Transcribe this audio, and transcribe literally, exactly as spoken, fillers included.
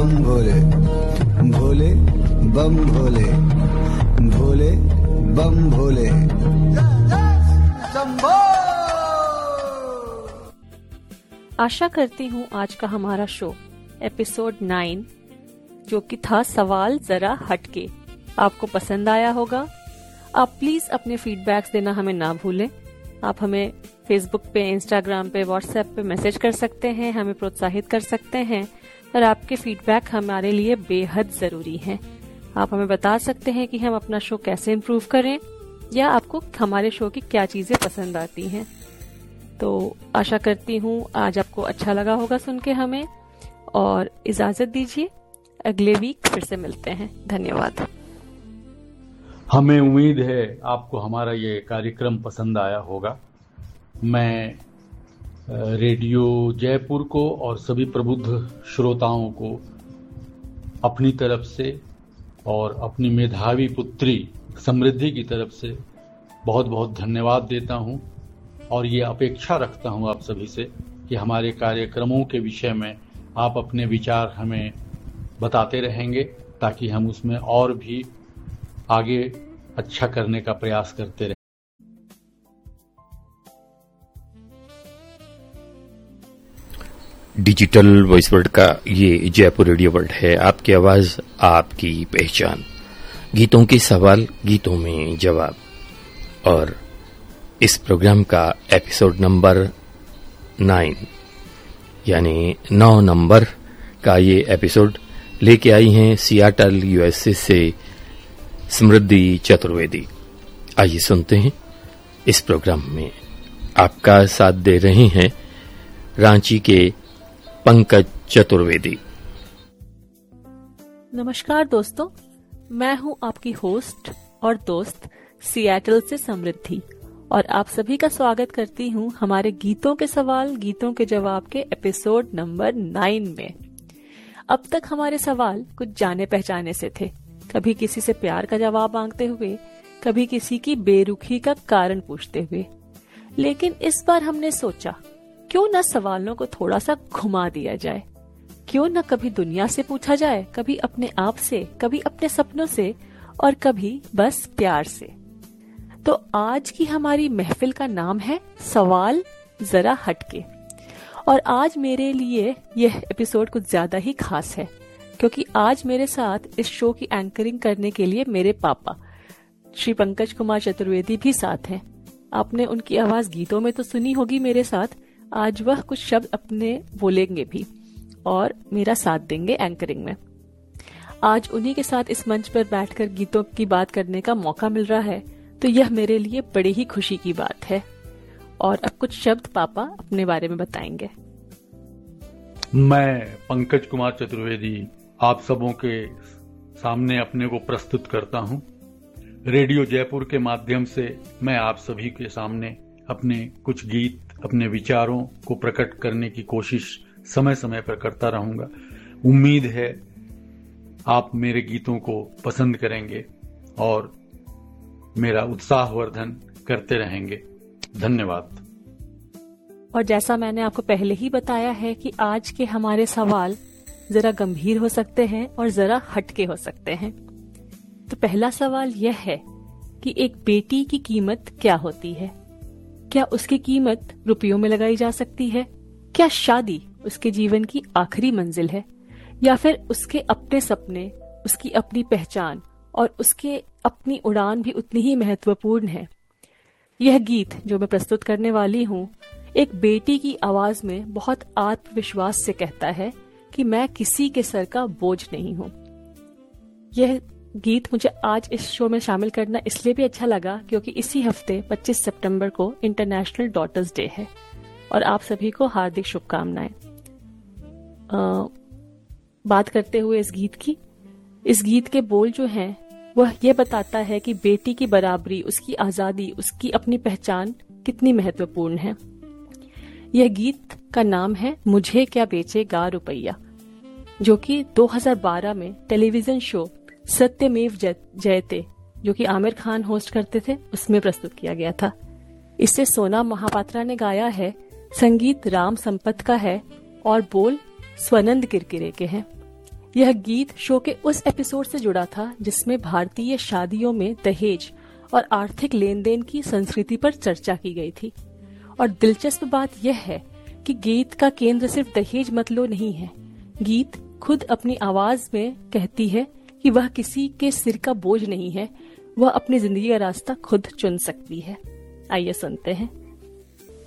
बम भोले, भोले बम भोले, भोले बम भोले। आशा करती हूँ आज का हमारा शो एपिसोड नाइन, जो कि था सवाल जरा हटके, आपको पसंद आया होगा। आप प्लीज अपने फीडबैक्स देना हमें ना भूलें। आप हमें फेसबुक पे, इंस्टाग्राम पे, व्हाट्सएप पे मैसेज कर सकते हैं, हमें प्रोत्साहित कर सकते हैं, और आपके फीडबैक हमारे लिए बेहद जरूरी हैं। आप हमें बता सकते हैं कि हम अपना शो कैसे इम्प्रूव करें, या आपको हमारे शो की क्या चीजें पसंद आती हैं। तो आशा करती हूँ आज आपको अच्छा लगा होगा सुन के हमें, और इजाजत दीजिए, अगले वीक फिर से मिलते हैं। धन्यवाद। हमें उम्मीद है आपको हमारा ये कार्यक्रम पसंद आया होगा। मैं रेडियो जयपुर को और सभी प्रबुद्ध श्रोताओं को अपनी तरफ से और अपनी मेधावी पुत्री समृद्धि की तरफ से बहुत बहुत धन्यवाद देता हूं, और ये अपेक्षा रखता हूं आप सभी से कि हमारे कार्यक्रमों के विषय में आप अपने विचार हमें बताते रहेंगे, ताकि हम उसमें और भी आगे अच्छा करने का प्रयास करते रहें। डिजिटल वॉइस वर्ल्ड का ये जयपुर रेडियो वर्ल्ड है। आपकी आवाज, आपकी पहचान, गीतों के सवाल, गीतों में जवाब। और इस प्रोग्राम का एपिसोड नंबर नाइन यानी नौ नंबर का ये एपिसोड लेके आई हैं सियाटल यूएसए से समृद्धि चतुर्वेदी। आइए सुनते हैं। इस प्रोग्राम में आपका साथ दे रहे हैं रांची के पंकज चतुर्वेदी। नमस्कार दोस्तों, मैं हूं आपकी होस्ट और दोस्त सियाटल से समृद्धि, और आप सभी का स्वागत करती हूं हमारे गीतों के सवाल, गीतों के जवाब के एपिसोड नंबर नाइन में। अब तक हमारे सवाल कुछ जाने पहचाने से थे, कभी किसी से प्यार का जवाब मांगते हुए, कभी किसी की बेरुखी का कारण पूछते हुए। लेकिन इस बार हमने सोचा क्यों न सवालों को थोड़ा सा घुमा दिया जाए, क्यों न कभी दुनिया से पूछा जाए, कभी अपने आप से, कभी अपने सपनों से, और कभी बस प्यार से। तो आज की हमारी महफिल का नाम है सवाल जरा हटके। और आज मेरे लिए यह एपिसोड कुछ ज्यादा ही खास है, क्योंकि आज मेरे साथ इस शो की एंकरिंग करने के लिए मेरे पापा श्री पंकज कुमार चतुर्वेदी भी साथ हैं। आपने उनकी आवाज गीतों में तो सुनी होगी मेरे साथ, आज वह कुछ शब्द अपने बोलेंगे भी और मेरा साथ देंगे एंकरिंग में। आज उन्हीं के साथ इस मंच पर बैठकर गीतों की बात करने का मौका मिल रहा है, तो यह मेरे लिए बड़ी ही खुशी की बात है। और अब कुछ शब्द पापा अपने बारे में बताएंगे। मैं पंकज कुमार चतुर्वेदी आप सबों के सामने अपने को प्रस्तुत करता हूं। रेडियो जयपुर के माध्यम से मैं आप सभी के सामने अपने कुछ गीत, अपने विचारों को प्रकट करने की कोशिश समय समय पर करता रहूंगा। उम्मीद है आप मेरे गीतों को पसंद करेंगे और मेरा उत्साहवर्धन करते रहेंगे। धन्यवाद। और जैसा मैंने आपको पहले ही बताया है कि आज के हमारे सवाल जरा गंभीर हो सकते हैं और जरा हटके हो सकते हैं। तो पहला सवाल यह है कि एक बेटी की कीमत क्या होती है? क्या उसकी कीमत रुपयों में लगाई जा सकती है? क्या शादी उसके जीवन की आखिरी मंजिल है, या फिर उसके अपने सपने, उसकी अपनी पहचान और उसके अपनी उड़ान भी उतनी ही महत्वपूर्ण है? यह गीत जो मैं प्रस्तुत करने वाली हूँ एक बेटी की आवाज में बहुत आत्मविश्वास से कहता है कि मैं किसी के सर का बोझ नहीं हूँ। यह गीत मुझे आज इस शो में शामिल करना इसलिए भी अच्छा लगा क्योंकि इसी हफ्ते पच्चीस सितंबर को इंटरनेशनल डॉटर्स डे है, और आप सभी को हार्दिक शुभकामनाएं। बात करते हुए इस गीत की, इस गीत के बोल जो हैं वह यह बताता है कि बेटी की बराबरी, उसकी आजादी, उसकी अपनी पहचान कितनी महत्वपूर्ण है। यह गीत का नाम है मुझे क्या बेचेगा रुपया, जो कि दो हज़ार बारह में टेलीविजन शो सत्यमेव जयते, जो कि आमिर खान होस्ट करते थे, उसमें प्रस्तुत किया गया था। इसे सोना महापात्रा ने गाया है, संगीत राम संपत का है और बोल स्वनंद किरकिरे के हैं। यह गीत शो के उस एपिसोड से जुड़ा था जिसमें भारतीय शादियों में दहेज और आर्थिक लेन देन की संस्कृति पर चर्चा की गई थी। और दिलचस्प बात यह है कि गीत का केंद्र सिर्फ दहेज मत लो नहीं है। गीत खुद अपनी आवाज में कहती है कि वह किसी के सिर का बोझ नहीं है, वह अपनी जिंदगी का रास्ता खुद चुन सकती है। आइए सुनते हैं